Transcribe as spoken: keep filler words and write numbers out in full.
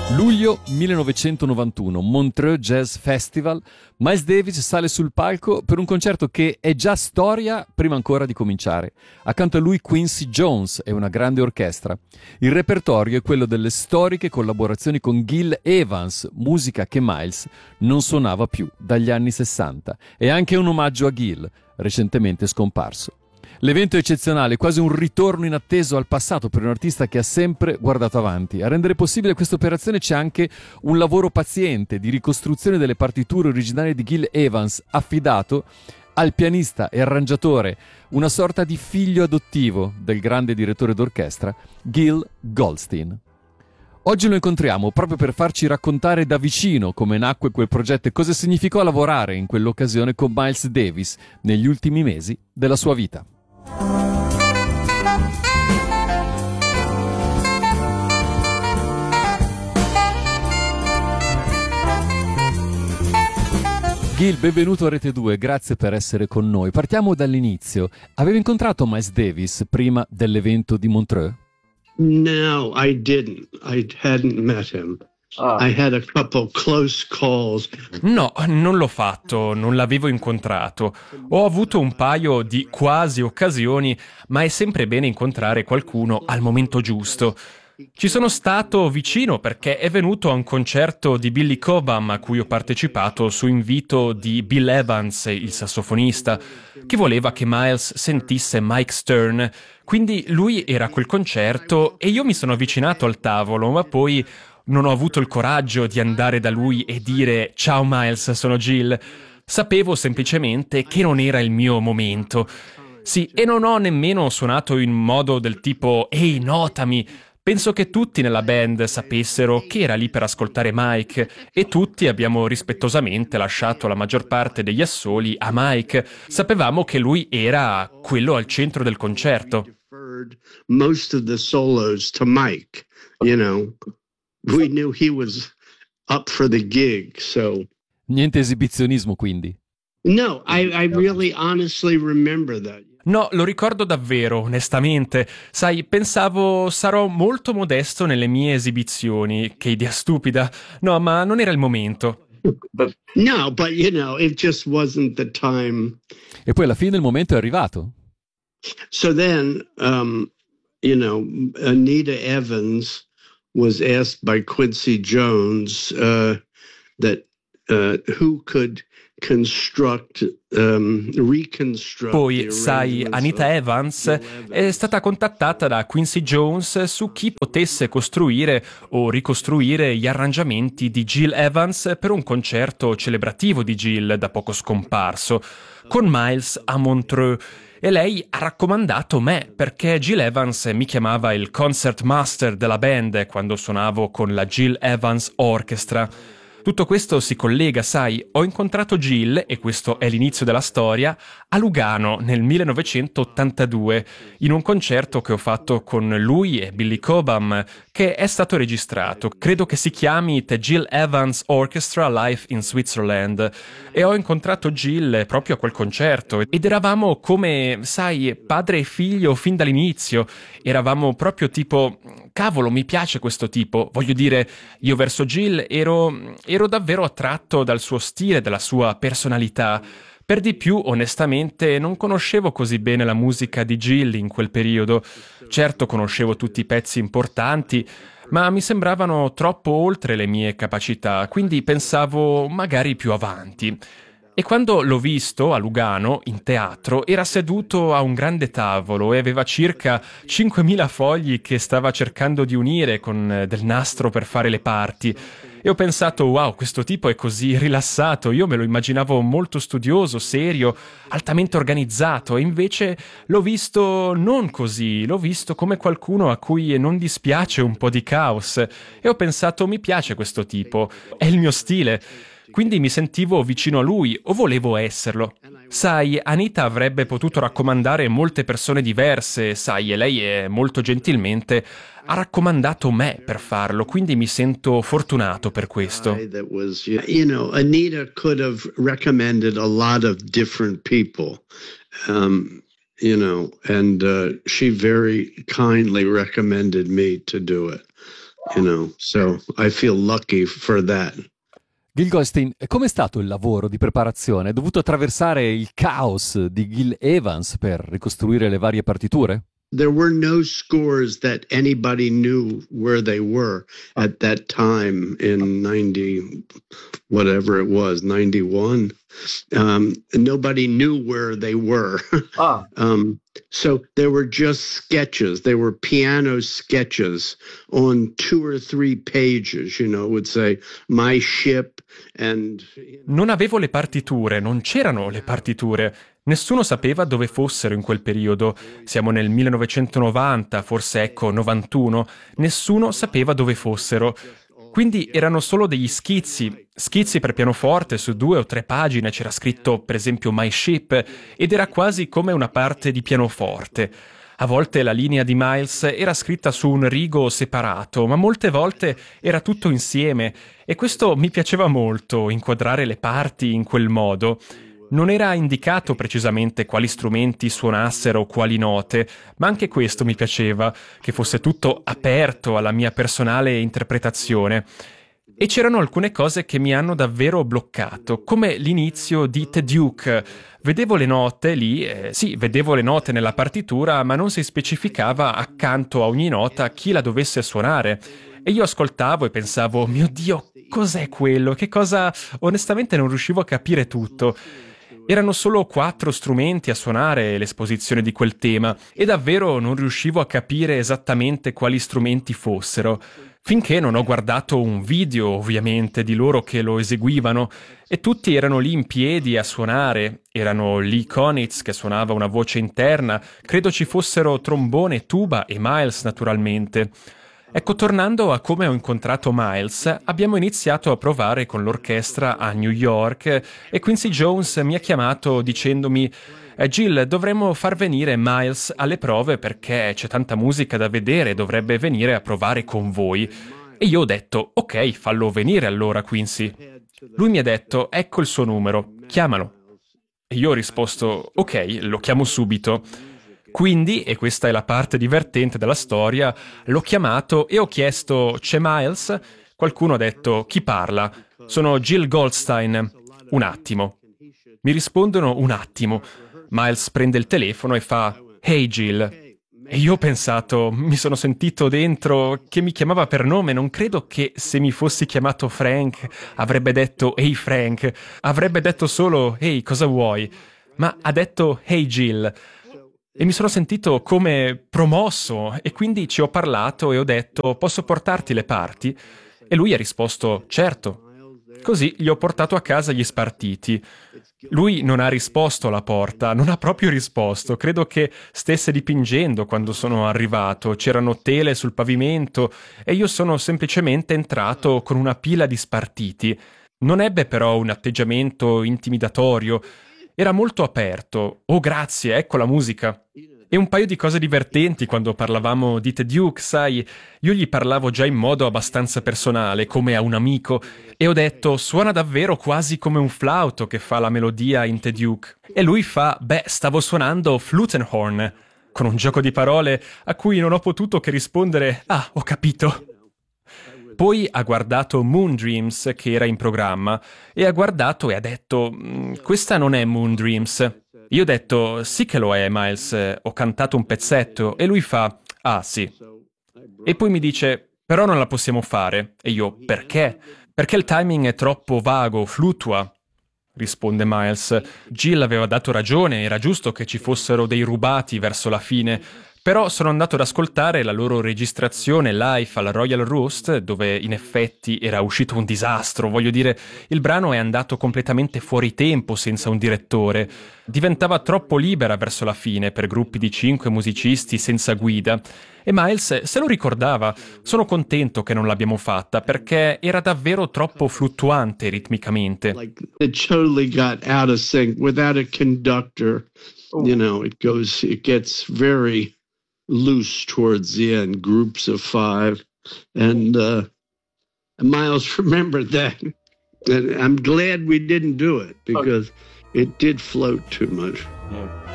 Luglio millenovecentonovantuno, Montreux Jazz Festival. Miles Davis sale sul palco per un concerto che è già storia prima ancora di cominciare. Accanto a lui Quincy Jones e una grande orchestra. Il repertorio è quello delle storiche collaborazioni con Gil Evans, musica che Miles non suonava più dagli anni sessanta. E anche un omaggio a Gil, recentemente scomparso. L'evento è eccezionale, quasi un ritorno inatteso al passato per un artista che ha sempre guardato avanti. A rendere possibile questa operazione c'è anche un lavoro paziente di ricostruzione delle partiture originali di Gil Evans, affidato al pianista e arrangiatore, una sorta di figlio adottivo del grande direttore d'orchestra, Gil Goldstein. Oggi lo incontriamo proprio per farci raccontare da vicino come nacque quel progetto e cosa significò lavorare in quell'occasione con Miles Davis negli ultimi mesi della sua vita. Gil, benvenuto a Rete due, grazie per essere con noi. Partiamo dall'inizio. Avevi incontrato Miles Davis prima dell'evento di Montreux? No, I didn't. I hadn't met him. Ah. I had a couple close calls. No, non l'ho fatto, non l'avevo incontrato. Ho avuto un paio di quasi occasioni, ma è sempre bene incontrare qualcuno al momento giusto. Ci sono stato vicino perché è venuto a un concerto di Billy Cobham a cui ho partecipato su invito di Bill Evans, il sassofonista, che voleva che Miles sentisse Mike Stern. Quindi lui era a quel concerto e io mi sono avvicinato al tavolo, ma poi non ho avuto il coraggio di andare da lui e dire «Ciao Miles, sono Gil». Sapevo semplicemente che non era il mio momento. Sì, e non ho nemmeno suonato in modo del tipo «Ehi, notami». Penso che tutti nella band sapessero che era lì per ascoltare Mike e tutti abbiamo rispettosamente lasciato la maggior parte degli assoli a Mike. Sapevamo che lui era quello al centro del concerto. Most of the solos to Mike, you know. We knew he was up for the gig, so. Niente esibizionismo, quindi. No, I, I really honestly remember that. No, lo ricordo davvero, onestamente. Sai, pensavo sarò molto modesto nelle mie esibizioni. Che idea stupida. No, ma non era il momento. No, but you know, it just wasn't the time. E poi alla fine il momento è arrivato. So then, um, you know, Anita Evans was asked by Quincy Jones uh, that uh, who could construct, um, reconstruct. Poi, sai, Anita Evans è stata contattata da Quincy Jones su chi potesse costruire o ricostruire gli arrangiamenti di Gil Evans per un concerto celebrativo di Gil da poco scomparso, con Miles a Montreux. E lei ha raccomandato me, perché Gil Evans mi chiamava il concert master della band quando suonavo con la Gil Evans Orchestra. Tutto questo si collega, sai, ho incontrato Gil, e questo è l'inizio della storia, a Lugano nel millenovecentottantadue, in un concerto che ho fatto con lui e Billy Cobham, che è stato registrato. Credo che si chiami The Gil Evans Orchestra Live in Switzerland. E ho incontrato Gil proprio a quel concerto, ed eravamo come, sai, padre e figlio fin dall'inizio. Eravamo proprio tipo, cavolo, mi piace questo tipo. Voglio dire, io verso Gil ero... ero davvero attratto dal suo stile, dalla sua personalità. Per di più, onestamente, non conoscevo così bene la musica di Gil in quel periodo. Certo, conoscevo tutti i pezzi importanti, ma mi sembravano troppo oltre le mie capacità, quindi pensavo magari più avanti. E quando l'ho visto a Lugano, in teatro, era seduto a un grande tavolo e aveva circa cinquemila fogli che stava cercando di unire con del nastro per fare le parti. E ho pensato, wow, questo tipo è così rilassato, io me lo immaginavo molto studioso, serio, altamente organizzato, e invece l'ho visto non così, l'ho visto come qualcuno a cui non dispiace un po' di caos. E ho pensato, mi piace questo tipo, è il mio stile. Quindi mi sentivo vicino a lui, o volevo esserlo. Sai, Anita avrebbe potuto raccomandare molte persone diverse, sai, e lei è molto gentilmente ha raccomandato me per farlo, quindi mi sento fortunato per questo. You know, Anita could have recommended a lot of different people, um, you know, and uh, she very kindly recommended me to do it. you know, so I feel lucky for that. Gil Goldstein, com'è stato il lavoro di preparazione? Hai dovuto attraversare il caos di Gil Evans per ricostruire le varie partiture? There were no scores that anybody knew where they were at that time in ninety, whatever it was, ninety-one. Um, nobody knew where they were. Ah. um, so there were just sketches. They were piano sketches on two or three pages, you know, it would say my ship and... Non avevo le partiture, non c'erano le partiture. Nessuno sapeva dove fossero in quel periodo. Siamo nel millenovecentonovanta, forse ecco novantuno. Nessuno sapeva dove fossero. Quindi erano solo degli schizzi, schizzi per pianoforte su due o tre pagine, c'era scritto per esempio My Ship ed era quasi come una parte di pianoforte. A volte la linea di Miles era scritta su un rigo separato, ma molte volte era tutto insieme e questo mi piaceva molto, inquadrare le parti in quel modo. Non era indicato precisamente quali strumenti suonassero quali note, ma anche questo mi piaceva, che fosse tutto aperto alla mia personale interpretazione. E c'erano alcune cose che mi hanno davvero bloccato, come l'inizio di The Duke. Vedevo le note lì, eh, sì, vedevo le note nella partitura, ma non si specificava accanto a ogni nota chi la dovesse suonare. E io ascoltavo e pensavo, mio Dio, cos'è quello? Che cosa... Onestamente non riuscivo a capire tutto. Erano solo quattro strumenti a suonare l'esposizione di quel tema e davvero non riuscivo a capire esattamente quali strumenti fossero, finché non ho guardato un video, ovviamente, di loro che lo eseguivano e tutti erano lì in piedi a suonare. Erano Lee Konitz che suonava una voce interna, credo ci fossero trombone, tuba e Miles naturalmente. Ecco, tornando a come ho incontrato Miles, abbiamo iniziato a provare con l'orchestra a New York e Quincy Jones mi ha chiamato dicendomi «Gil, dovremmo far venire Miles alle prove perché c'è tanta musica da vedere, dovrebbe venire a provare con voi». E io ho detto «Ok, fallo venire allora, Quincy». Lui mi ha detto «Ecco il suo numero, chiamalo». E io ho risposto «Ok, lo chiamo subito». Quindi, e questa è la parte divertente della storia, l'ho chiamato e ho chiesto «C'è Miles?» Qualcuno ha detto «Chi parla?» «Sono Gil Goldstein». «Un attimo». Mi rispondono «Un attimo». Miles prende il telefono e fa «Hey Gil». E io ho pensato, mi sono sentito dentro che mi chiamava per nome, non credo che se mi fossi chiamato Frank avrebbe detto «Hey Frank», avrebbe detto solo «Hey, cosa vuoi?» Ma ha detto «Hey Gil». E mi sono sentito come promosso e quindi ci ho parlato e ho detto «Posso portarti le parti?» E lui ha risposto «Certo». Così gli ho portato a casa gli spartiti. Lui non ha risposto alla porta, non ha proprio risposto. Credo che stesse dipingendo quando sono arrivato. C'erano tele sul pavimento e io sono semplicemente entrato con una pila di spartiti. Non ebbe però un atteggiamento intimidatorio. Era molto aperto. «Oh, grazie, ecco la musica». E un paio di cose divertenti quando parlavamo di The Duke, sai, io gli parlavo già in modo abbastanza personale, come a un amico, e ho detto «Suona davvero quasi come un flauto che fa la melodia in The Duke». E lui fa «Beh, stavo suonando Flutenhorn», con un gioco di parole a cui non ho potuto che rispondere «Ah, ho capito». Poi ha guardato Moon Dreams, che era in programma, e ha guardato e ha detto «Questa non è Moon Dreams». Io ho detto «Sì che lo è, Miles, ho cantato un pezzetto». E lui fa «Ah, sì». E poi mi dice «Però non la possiamo fare». E io «Perché?» «Perché il timing è troppo vago, fluttua». Risponde Miles. Gil aveva dato ragione, era giusto che ci fossero dei rubati verso la fine. Però sono andato ad ascoltare la loro registrazione live alla Royal Roost, dove in effetti era uscito un disastro. Voglio dire, il brano è andato completamente fuori tempo senza un direttore. Diventava troppo libera verso la fine per gruppi di cinque musicisti senza guida. E Miles se lo ricordava. Sono contento che non l'abbiamo fatta, perché era davvero troppo fluttuante ritmicamente. Like it totally got out of sync without a conductor. You know, it goes, it gets very loose towards the end, groups of five, and uh, Miles remembered that. And I'm glad we didn't do it because it did float too much. Yeah.